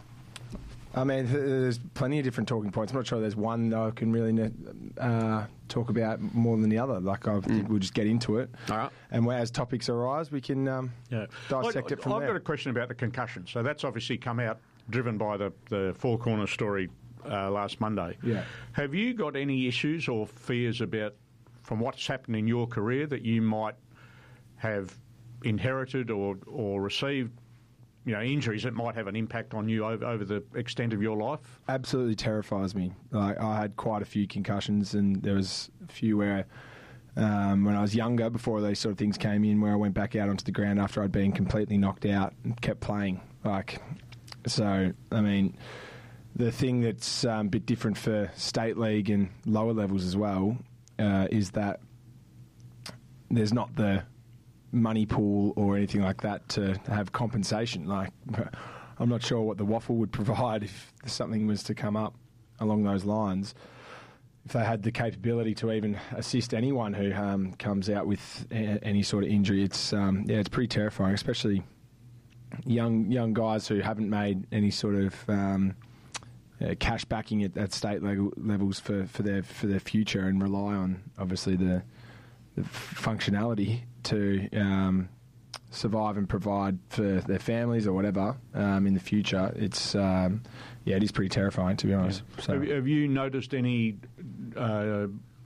I mean, there's plenty of different talking points. I'm not sure there's one that I can really uh, talk about more than the other. Like, I think mm. we'll just get into it. All right. And as topics arise, we can um, yeah. dissect I, it from I've there. got a question about the concussion. So that's obviously come out, driven by the, the Four Corners story Uh, last Monday. Yeah. Have you got any issues or fears about, from what's happened in your career, that you might have inherited or, or received, you know, injuries that might have an impact on you over, over the extent of your life? Absolutely terrifies me. Like, I had quite a few concussions, and there was a few where um, when I was younger, before these sort of things came in, where I went back out onto the ground after I'd been completely knocked out and kept playing. Like, so, I mean, the thing that's um, a bit different for state league and lower levels as well uh, is that there's not the money pool or anything like that to have compensation. Like, I'm not sure what the Waffle would provide if something was to come up along those lines. If they had the capability to even assist anyone who um, comes out with a- any sort of injury, it's um, yeah, it's pretty terrifying, especially young young guys who haven't made any sort of um, Uh, cash backing at, at state level, levels for, for their for their future, and rely on obviously the, the functionality to um, survive and provide for their families or whatever um, in the future. It's um, yeah, it is pretty terrifying, to be honest. Yeah. So. Have, have you noticed any uh,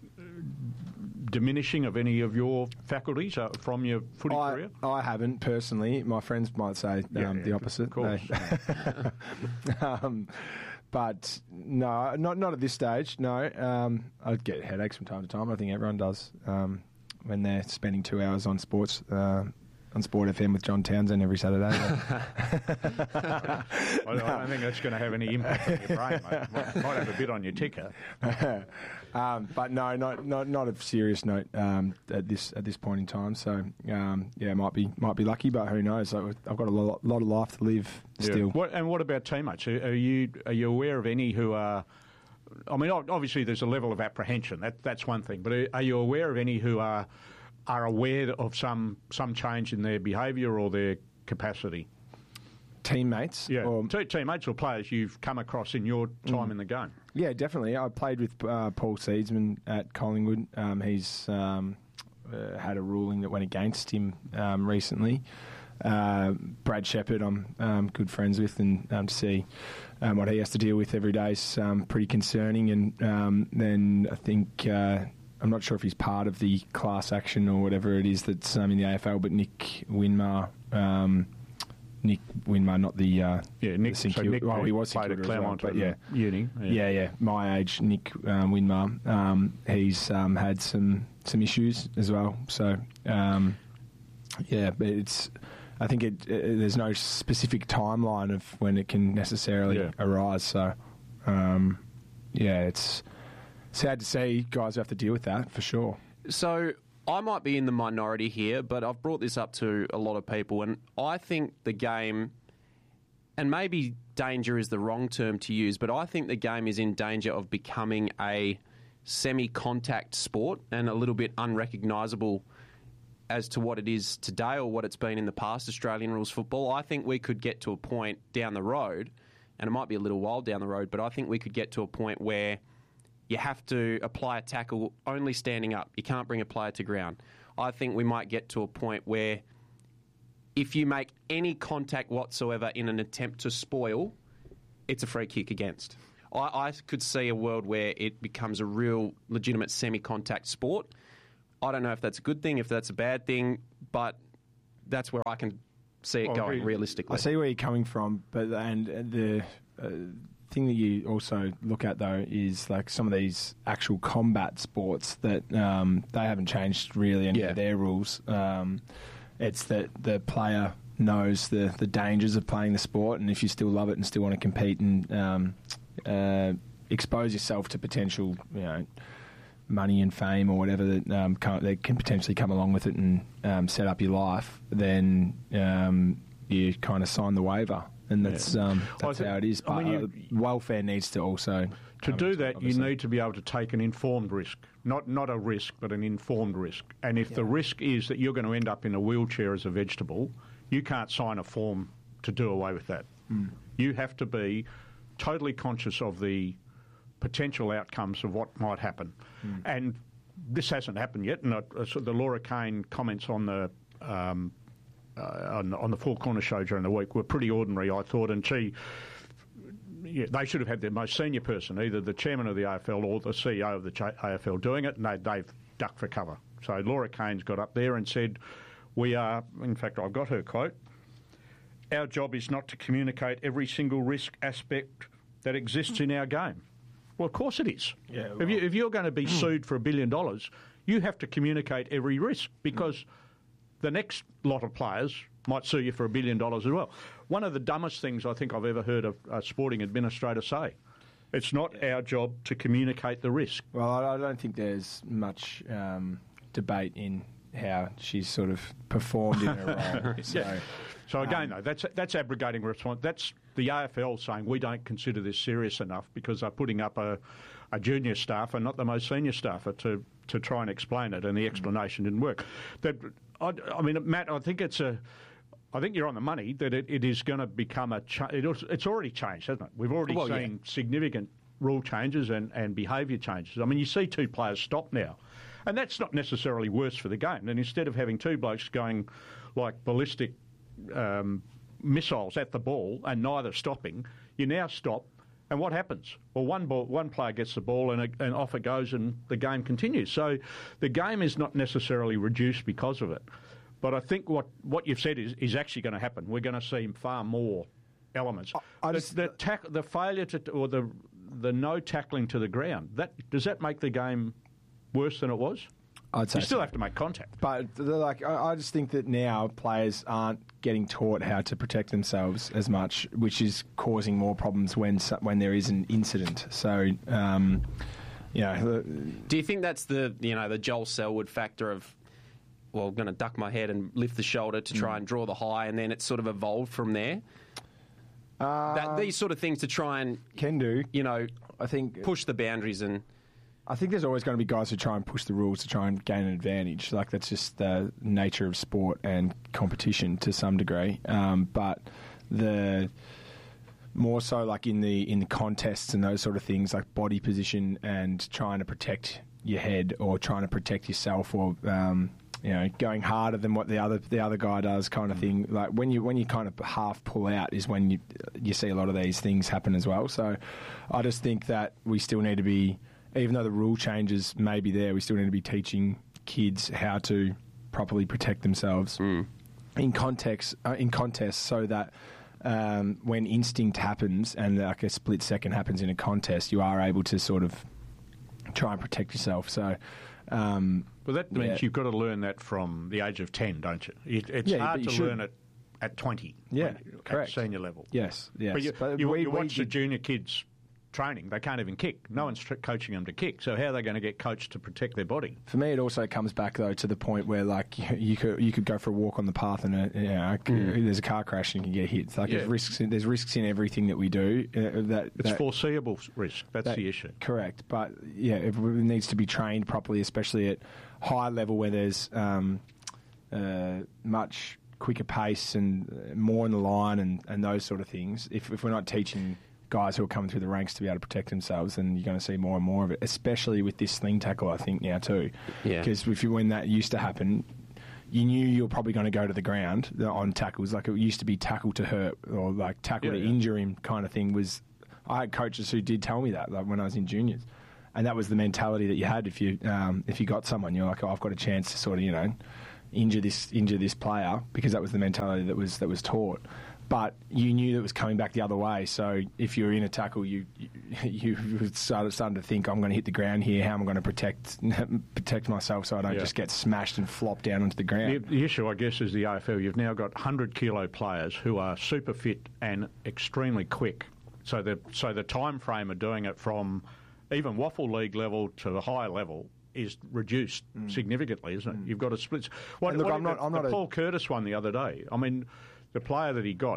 diminishing of any of your faculties uh, from your footy I, career? I haven't personally. My friends might say um, yeah, the opposite. Of course. They, um, But no, not not at this stage. No, um, I get headaches from time to time. I think everyone does um, when they're spending two hours on sports uh, on Sport F M with John Townsend every Saturday. I, I don't think that's going to have any impact on your brain, mate. Might, might have a bit on your ticker. um, but no, not not not of serious note um, at this at this point in time. So um, yeah, might be might be lucky, but who knows? I've got a lot, lot of life to live still. Yeah. What, and what about teammates? Are, are you are you aware of any who are? I mean, obviously there's a level of apprehension. That that's one thing. But are, are you aware of any who are are aware of some some change in their behaviour or their capacity? Teammates? Yeah, or, Te- teammates or players you've come across in your time mm. in the game? Yeah, definitely. I played with uh, Paul Seedsman at Collingwood. Um, he's um, uh, had a ruling that went against him um, recently. Uh, Brad Shepherd, I'm um, good friends with, and um, to see um, what he has to deal with every day is um, pretty concerning. And um, then I think, uh, I'm not sure if he's part of the class action or whatever it is that's um, in the A F L, but Nick Winmar... Um, Nick Winmar, not the uh, yeah Nick. The so Nick well, he was played at Claremont, well, but yeah, uni. Yeah. yeah, yeah, my age, Nick um, Winmar. Um, he's um, had some some issues as well. So um, yeah, but it's. I think it, it, there's no specific timeline of when it can necessarily yeah. arise. So um, yeah, it's sad to see guys who have to deal with that for sure. So. I might be in the minority here, but I've brought this up to a lot of people, and I think the game, and maybe danger is the wrong term to use, but I think the game is in danger of becoming a semi-contact sport and a little bit unrecognisable as to what it is today or what it's been in the past, Australian rules football. I think we could get to a point down the road, and it might be a little while down the road, but I think we could get to a point where you have to apply a tackle only standing up. You can't bring a player to ground. I think we might get to a point where if you make any contact whatsoever in an attempt to spoil, it's a free kick against. I, I could see a world where it becomes a real legitimate semi-contact sport. I don't know if that's a good thing, if that's a bad thing, but that's where I can see it Well, going we- realistically. I see where you're coming from, but and the uh, thing that you also look at though is like some of these actual combat sports that um, they haven't changed really any of their rules. Um, it's that the player knows the the dangers of playing the sport, and if you still love it and still want to compete and um, uh, expose yourself to potential, you know, money and fame or whatever that um, can, that can potentially come along with it and um, set up your life, then um, you kind of sign the waiver, and that's Yeah. um, Well, that's I think- how it is. I But mean, you- uh, welfare needs to also To come do into it, that, you obviously. need to be able to take an informed risk, not not a risk, but an informed risk. And if the risk is that you're going to end up in a wheelchair as a vegetable, you can't sign a form to do away with that. Mm. You have to be totally conscious of the potential outcomes of what might happen. Mm. And this hasn't happened yet. And uh, so the Laura Kane comments on the um, uh, on, on the Four Corner show during the week were pretty ordinary, I thought, and she. Yeah, they should have had their most senior person, either the chairman of the A F L or the C E O of the A F L doing it, and they, they've ducked for cover. So Laura Kane's got up there and said, we are, in fact, I've got her quote, our job is not to communicate every single risk aspect that exists in our game. Well, of course it is. Yeah, if, you, if you're going to be sued for a billion dollars, you have to communicate every risk because the next lot of players might sue you for a billion dollars as well. One of the dumbest things I think I've ever heard a, a sporting administrator say. It's not our job to communicate the risk. Well, I, I don't think there's much um, debate in how she's sort of performed in her role. So, yeah. So again, um, though, that's that's abrogating response. That's the A F L saying we don't consider this serious enough because they're putting up a, a junior staffer, not the most senior staffer, to to try and explain it, and the explanation didn't work. That I, I mean, Matt, I think it's a. I think you're on the money that it, it is going to become a. Cha- it, it's already changed, hasn't it? We've already Well, seen yeah. significant rule changes and, and behaviour changes. I mean, you see two players stop now, and that's not necessarily worse for the game. And instead of having two blokes going like ballistic um, missiles at the ball and neither stopping, you now stop. And what happens? Well, one ball, one player gets the ball and, it, and off it goes, and the game continues. So the game is not necessarily reduced because of it. But I think what, what you've said is, is actually going to happen. We're going to see far more elements. I the, just- the, tack, the failure to, or the the no tackling to the ground. That does that make the game worse than it was? I'd say you still so. have to make contact. But they're like, I, I just think that now players aren't getting taught how to protect themselves as much, which is causing more problems when so- when there is an incident. So, um, you know, Do you think that's the you know the Joel Selwood factor of, well, I'm going to duck my head and lift the shoulder to try and draw the high, and then it's sort of evolved from there? Uh, that, these sort of things to try and can do. You know, I think push the boundaries and. I think there's always going to be guys who try and push the rules to try and gain an advantage. Like that's just the nature of sport and competition to some degree. Um, but the more so like in the in the contests and those sort of things, like body position and trying to protect your head or trying to protect yourself or um, you know going harder than what the other the other guy does, kind of thing. Like when you when you kind of half pull out is when you you see a lot of these things happen as well. So I just think that we still need to be. Even though the rule changes may be there, we still need to be teaching kids how to properly protect themselves mm. in context, uh, in contests, so that um, when instinct happens and like a split second happens in a contest, you are able to sort of try and protect yourself. So, um, well, that means yeah. you've got to learn that from the age of ten, don't you? It, it's Yeah, hard but you to should. learn it at twenty. Yeah, when- correct. At senior level. Yes, yes. But you, But you, we- you we watch the did- junior kids training. They can't even kick. No one's tr- coaching them to kick. So how are they going to get coached to protect their body? For me, it also comes back though to the point where like you, you could you could go for a walk on the path and a, you know, mm. there's a car crash and you can get hit. It's like yeah. there's risks. In, there's risks in everything that we do. Uh, that it's that, foreseeable risk. That's that, the issue. Correct, but yeah, it needs to be trained properly, especially at high level where there's um, uh, much quicker pace and more in the line and, and those sort of things. If, if we're not teaching guys who are coming through the ranks to be able to protect themselves, then you're going to see more and more of it, especially with this sling tackle, I think, now too. Yeah. Because if you, when that used to happen, you knew you were probably going to go to the ground on tackles. Like it used to be tackle to hurt or like tackle yeah, to yeah. injure him kind of thing. Was I had coaches who did tell me that, like when I was in juniors. And that was the mentality that you had if you um, if you got someone. You're like, oh, I've got a chance to sort of, you know, injure this injure this player, because that was the mentality that was that was taught. But you knew that it was coming back the other way. So if you were in a tackle, you you, you started starting to think, I'm going to hit the ground here. How am I going to protect protect myself so I don't yeah. just get smashed and flop down onto the ground? The, the issue, I guess, is the A F L. You've now got one hundred kilo players who are super fit and extremely quick. So the so the time frame of doing it from even Waffle League level to the higher level is reduced mm. significantly, isn't it? Mm. You've got a split. What, look, what I'm not, the, I'm not the a... Paul Curtis one the other day. I mean, the player that he got,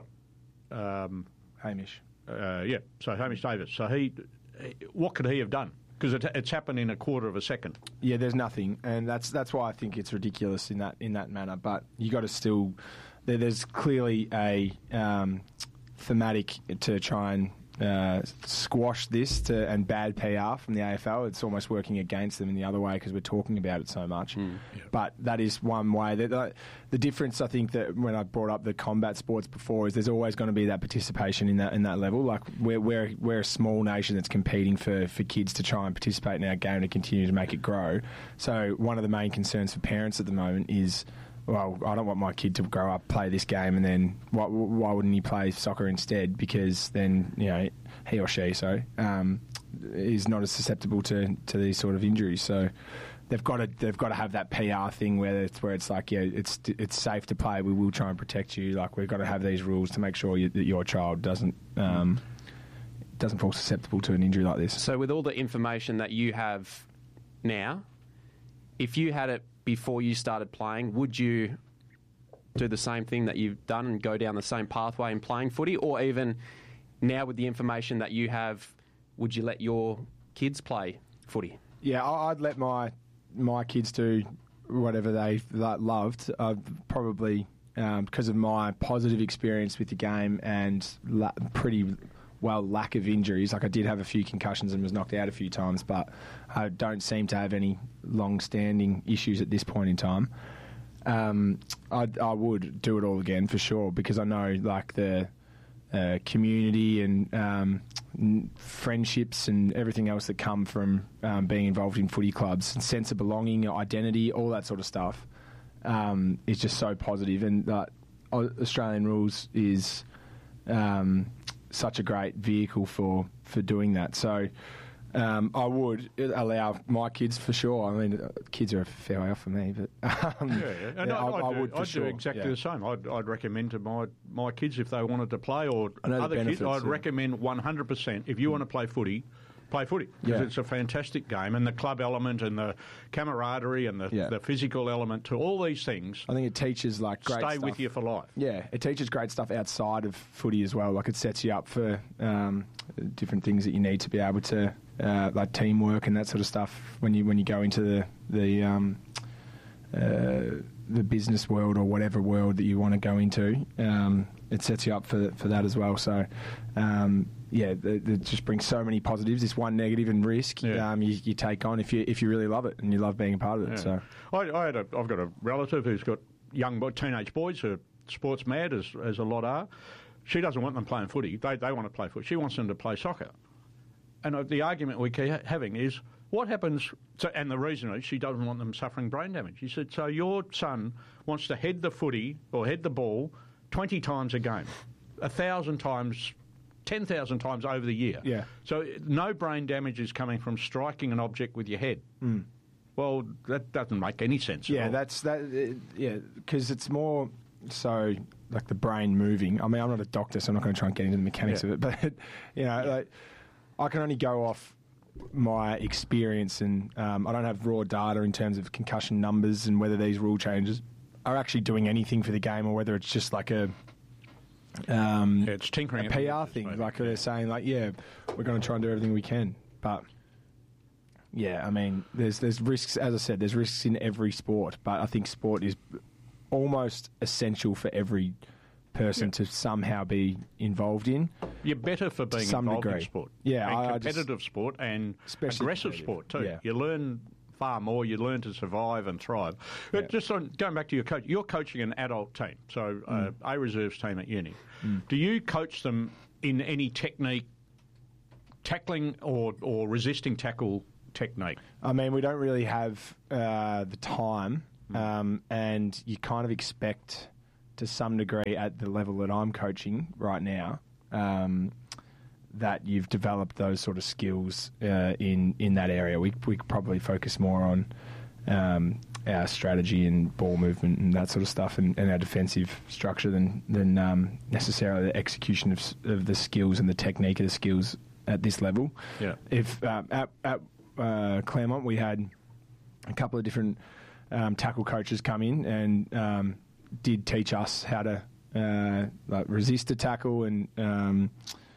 um, Hamish. Uh, yeah, so Hamish Davis. So he, what could he have done? Because it, it's happened in a quarter of a second. Yeah, there's nothing, and that's that's why I think it's ridiculous in that in that manner. But you got to still, there, there's clearly a um, thematic to try and uh, squash this to, and bad P R from the A F L. It's almost working against them in the other way because we're talking about it so much. Mm, yeah. But that is one way. That the, the difference, I think, that when I brought up the combat sports before, is there's always going to be that participation in that in that level. Like we're we're we're a small nation that's competing for for kids to try and participate in our game to continue to make it grow. So one of the main concerns for parents at the moment is, well, I don't want my kid to grow up, play this game, and then why, why wouldn't he play soccer instead? Because then, you know, he or she, so, um, is not as susceptible to, to these sort of injuries. So they've got to they've got to have that P R thing where it's where it's like, yeah, it's it's safe to play. We will try and protect you. Like we've got to have these rules to make sure you, that your child doesn't um, doesn't fall susceptible to an injury like this. So with all the information that you have now, if you had it before you started playing, would you do the same thing that you've done and go down the same pathway in playing footy? Or even now with the information that you have, would you let your kids play footy? Yeah, I'd let my my kids do whatever they loved. I've probably, um, because of my positive experience with the game and la- pretty well lack of injuries. Like I did have a few concussions and was knocked out a few times, but I don't seem to have any long-standing issues at this point in time. Um, I'd, I would do it all again for sure, because I know like the uh, community and um, n- friendships and everything else that come from um, being involved in footy clubs, and sense of belonging, identity, all that sort of stuff um, is just so positive. And uh, Australian rules is um, such a great vehicle for, for doing that. So um, I would allow my kids for sure. I mean, kids are a fair way off for me, but um, yeah, yeah. And yeah, I, I, I, I do, would for I'd sure. do exactly yeah. the same. I'd, I'd recommend to my, my kids if they wanted to play, or I know the other kids, benefits, I'd yeah. recommend one hundred percent if you want to play footy, play footy, because Yeah. it's a fantastic game, and the club element and the camaraderie and the, Yeah. the physical element to all these things. I think it teaches like great stay stuff. with you for life. Yeah, it teaches great stuff outside of footy as well. Like it sets you up for um, different things that you need to be able to, uh, like teamwork and that sort of stuff. When you when you go into the the um, uh, the business world or whatever world that you want to go into, um, it sets you up for for that as well. So. Um, Yeah, it, it just brings so many positives. This one negative and risk Yeah. um, you, you take on if you if you really love it and you love being a part of it. Yeah. So I, I had a, I've got a relative who's got young boy, teenage boys who are sports mad, as, as a lot are. She doesn't want them playing footy. They they want to play footy. She wants them to play soccer. And uh, the argument we keep having is, what happens... So, and the reason is she doesn't want them suffering brain damage. She said, so your son wants to head the footy or head the ball twenty times a game, a thousand times... ten thousand times over the year. Yeah. So no brain damage is coming from striking an object with your head. Mm. Well, that doesn't make any sense. Yeah, at all. that's that. Uh, yeah, because it's more so like the brain moving. I mean, I'm not a doctor, so I'm not going to try and get into the mechanics Yeah. of it. But you know, Yeah. like I can only go off my experience, and um, I don't have raw data in terms of concussion numbers and whether these rule changes are actually doing anything for the game or whether it's just like a um, yeah, it's tinkering a P R thing. Maybe. Like they're saying, like, yeah, we're going to try and do everything we can, but. Yeah, I mean, there's there's risks, as I said, there's risks in every sport, but I think sport is almost essential for every person yeah. to somehow be involved in. You're better for being some involved degree. in sport. Yeah, and I, competitive I just, sport and aggressive sport too. Yeah. You learn far more, you learn to survive and thrive. But yeah. just on, going back to your coach, you're coaching an adult team, so uh, mm. a reserves team at uni. Mm. Do you coach them in any technique, tackling or, or resisting tackle technique? I mean, we don't really have uh, the time, um, and you kind of expect to some degree at the level that I'm coaching right now um, that you've developed those sort of skills uh, in, in that area. We we could probably focus more on um, our strategy and ball movement and that sort of stuff and, and our defensive structure than, than um, necessarily the execution of, of the skills and the technique of the skills at this level. Yeah. If um, at, at Uh, Claremont, we had a couple of different um, tackle coaches come in and um, did teach us how to uh, like resist a tackle and um,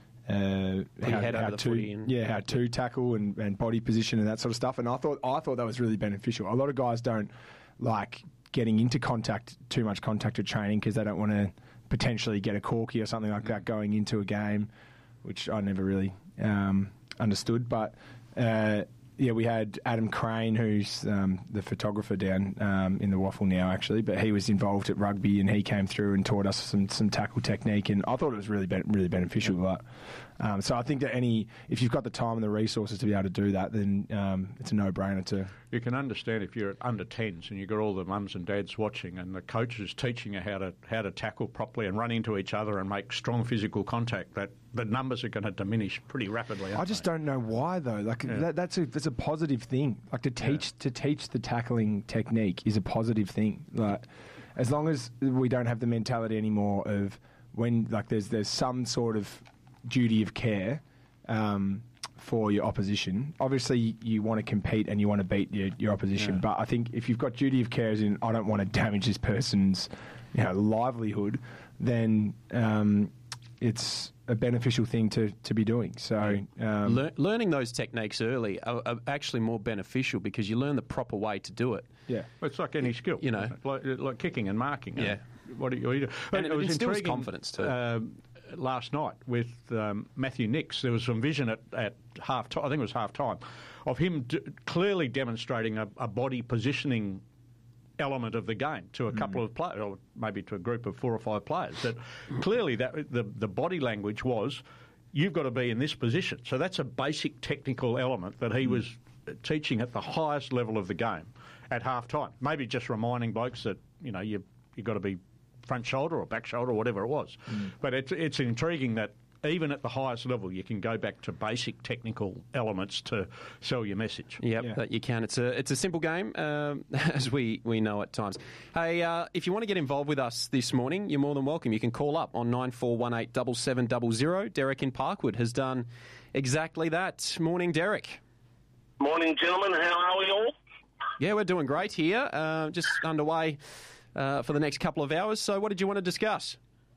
uh, how, how to and... yeah how to tackle and, and body position and that sort of stuff. And I thought I thought that was really beneficial. A lot of guys don't like getting into contact too much contact at training because they don't want to potentially get a corky or something like that going into a game, which I never really um, understood, but. Uh, Yeah, we had Adam Crane, who's um, the photographer down um, in the Waffle now, actually, but he was involved at rugby and he came through and taught us some, some tackle technique, and I thought it was really be- really beneficial. But, um, so I think that any if you've got the time and the resources to be able to do that, then um, it's a no-brainer to... You can understand if you're at under tens and you've got all the mums and dads watching and the coach is teaching you how to how to tackle properly and run into each other and make strong physical contact, that the numbers are going to diminish pretty rapidly. I just they? don't know why, though. Like yeah. that, that's a that's a positive thing. Like to teach yeah. to teach the tackling technique is a positive thing. Like as long as we don't have the mentality anymore of when like there's there's some sort of duty of care. Um, for your opposition. Obviously, you want to compete and you want to beat your, your opposition, yeah. but I think if you've got duty of care as in, I don't want to damage this person's you know, livelihood, then um, it's a beneficial thing to, to be doing. So um, Le- Learning those techniques early are, are actually more beneficial because you learn the proper way to do it. Yeah. Well, it's like any skill. You know. Like, like kicking and marking. Yeah. What do you, what do you do? And it, it was instills intriguing, confidence too. Uh, last night with um, Matthew Nix, there was some vision at, at half time, I think it was half time, of him d- clearly demonstrating a, a body positioning element of the game to a couple mm. of players, or maybe to a group of four or five players. That clearly that the, the body language was, you've got to be in this position. So that's a basic technical element that he mm. was teaching at the highest level of the game at half time. Maybe just reminding blokes that, you know, you, you've got to be front shoulder or back shoulder or whatever it was. Mm. But it's, it's intriguing that even at the highest level, you can go back to basic technical elements to sell your message. Yep, yeah, that you can. It's a it's a simple game, um, as we, we know at times. Hey, uh, if you want to get involved with us this morning, you're more than welcome. You can call up on nine four one eight seven seven zero zero. Derek in Parkwood has done exactly that. Morning, Derek. Morning, gentlemen. How are we all? Yeah, we're doing great here. Uh, just underway uh, for the next couple of hours. So what did you want to discuss?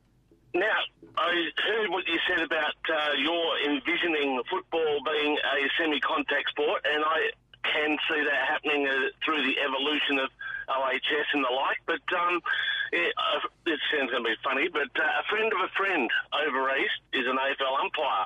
Now, I heard what you said about uh, your envisioning football being a semi-contact sport, and I can see that happening uh, through the evolution of O H S and the like. But um, it, uh, this sounds going to be funny, but uh, a friend of a friend over east is an A F L umpire.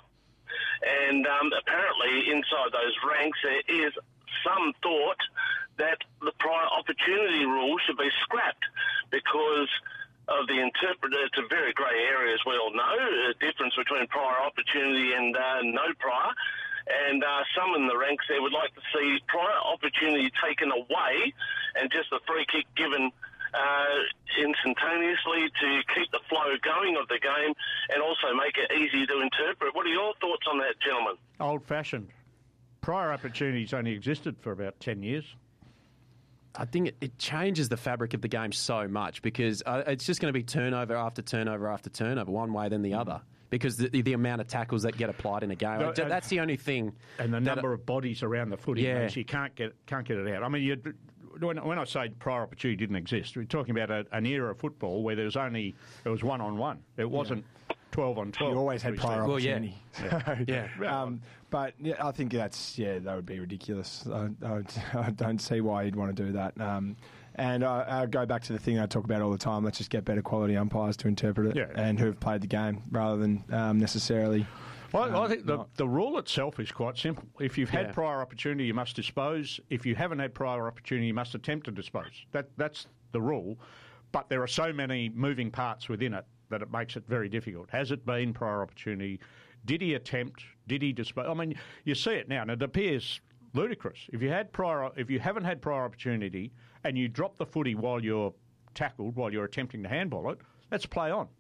And um, apparently inside those ranks there is some thought that the prior opportunity rule should be scrapped because of the interpreter. It's a very grey area, as we all know, the difference between prior opportunity and uh, no prior. And uh, some in the ranks there would like to see prior opportunity taken away and just a free kick given uh, instantaneously to keep the flow going of the game and also make it easy to interpret. What are your thoughts on that, gentlemen? Old-fashioned. Prior opportunities only existed for about ten years. I think it, it changes the fabric of the game so much because uh, it's just going to be turnover after turnover after turnover, one way then the mm. other. Because the, the amount of tackles that get applied in a game, no, like, that's the only thing. And the number of bodies around the footy, yeah. means you can't get can't get it out. I mean, you, when, when I say prior opportunity didn't exist, we're talking about a, an era of football where there was only it was one on one. It wasn't yeah. twelve on twelve. You always had prior opportunity. Well, yeah, yeah. Um, but yeah, I think that's yeah, that would be ridiculous. I, I, I don't see why you'd want to do that. Um, And uh, I'll go back to the thing I talk about all the time. Let's just get better quality umpires to interpret it yeah. and who have played the game rather than um, necessarily... Well, um, I think the, the rule itself is quite simple. If you've had yeah. prior opportunity, you must dispose. If you haven't had prior opportunity, you must attempt to dispose. That That's the rule. But there are so many moving parts within it that it makes it very difficult. Has it been prior opportunity? Did he attempt? Did he dispose? I mean, you see it now, and it appears ludicrous. If you had prior, if you haven't had prior opportunity and you drop the footy while you're tackled, while you're attempting to handball it, that's play on.